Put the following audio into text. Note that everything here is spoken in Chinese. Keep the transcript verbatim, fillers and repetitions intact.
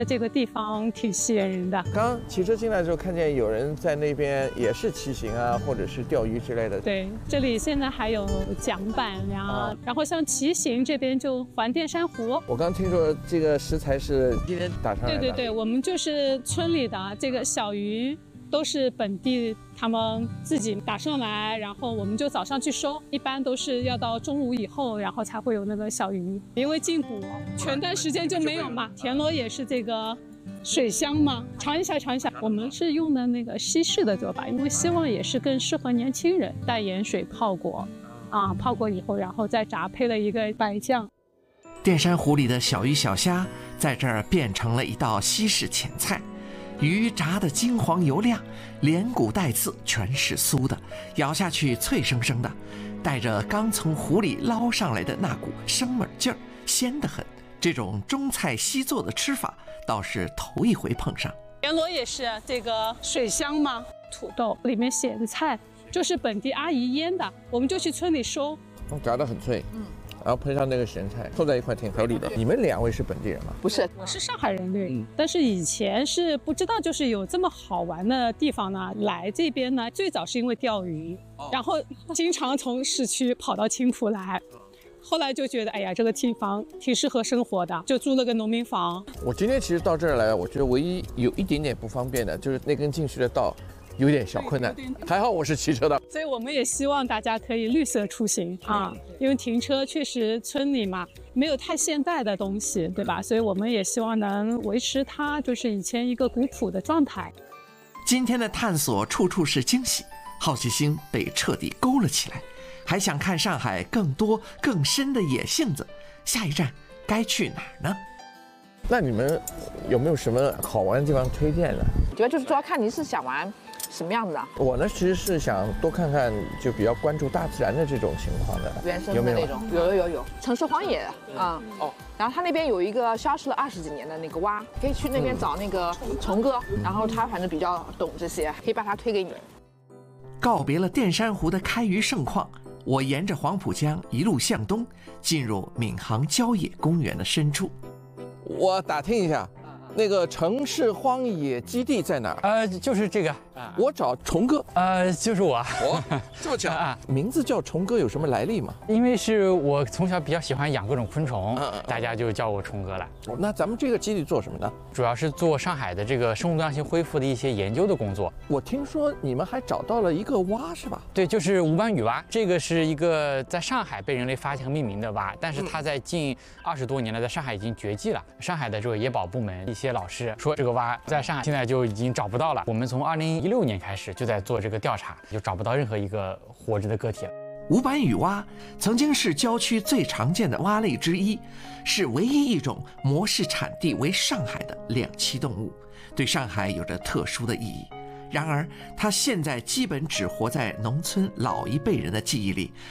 这个地方挺吸引人的。 刚骑车进来的时候，看见有人在那边也是骑行啊，或者是钓鱼之类的。 对，这里现在还有桨板呀，啊、然后像骑行这边就环电珊瑚。 我刚听说这个食材是今天打上来的。 对对对，我们就是村里的这个小鱼。都是本地他们自己打上来，然后我们就早上去收，一般都是要到中午以后，然后才会有那个小鱼。因为进补全段时间就没有嘛。田螺也是这个水乡嘛，尝一下尝一下。我们是用的那个西式的做法，因为希望也是更适合年轻人，淡盐水泡过，啊，泡过以后，然后再炸，配了一个白酱。 电珊瑚里的小鱼小虾在这儿变成了一道西式前菜。鱼炸得金黄油亮，连骨带刺全是酥的，咬下去脆生生的，带着刚从湖里捞上来的那股生猛劲儿，鲜得很。这种中菜西做的吃法倒是头一回碰上。 田螺也是这个水乡嘛，土豆里面写的菜就是本地阿姨腌的，我们就去村里收， 炸得很脆。嗯。然后配上那个咸菜，凑在一块挺合理的。你们两位是本地人吗？ 不是，我是上海人对、嗯。但是以前是不知道，就是有这么好玩的地方呢。来这边呢，最早是因为钓鱼，哦、然后经常从市区跑到青浦来。后来就觉得，哎呀，这个地方挺适合生活的，就租了个农民房。 我今天其实到这儿来，我觉得唯一有一点点不方便的，就是那根进去的道。有点小困难，还好我是骑车的， 所以我们也希望大家可以绿色出行啊，因为停车确实村里嘛没有太现代的东西，对吧？所以我们也希望能维持它就是以前一个古朴的状态。 今天的探索处处是惊喜，好奇心被彻底勾了起来，还想看上海更多更深的野性子，下一站该去哪儿呢？ 那你们有没有什么好玩的地方推荐呢？ 主要就是主要看你是想玩什么样子的。 我呢，其实是想多看看，就比较关注大自然的这种情况的， 原生的那种，有有有有，城市荒野啊、嗯、哦。然后他那边有一个消失了二十几年的那个蛙，可以去那边找那个虫哥，嗯、然后他反正比较懂这些，可以把他推给你。 告别了电珊瑚的开渔盛况，我沿着黄浦江一路向东，进入闵行郊野公园的深处。 我打听一下。那个城市荒野基地在哪儿？ 呃，就是这个。 我找虫哥。 呃，就是我。 哦，这么巧啊！名字叫虫哥有什么来历吗？ 因为是我从小比较喜欢养各种昆虫，嗯嗯、大家就叫我虫哥了。 哦，那咱们这个基地做什么呢？ 主要是做上海的这个生物多样性恢复的一些研究的工作。 我听说你们还找到了一个蛙，是吧？ 对，就是无斑羽蛙。这个是一个在上海被人类发现和命名的蛙，但是它在近二十多年了，在上海已经绝迹了。上海的这个野保部门一些老师说，这个蛙在上海现在就已经找不到了。我们从二零一六年开始就在做这个调查，就找不到任何一个活着的个体了。 无斑羽蛙曾经是郊区最常见的蛙类之一，是唯一一种模式产地为上海的两栖动物，对上海有着特殊的意义。然而，它现在基本只活在农村老一辈人的记忆里，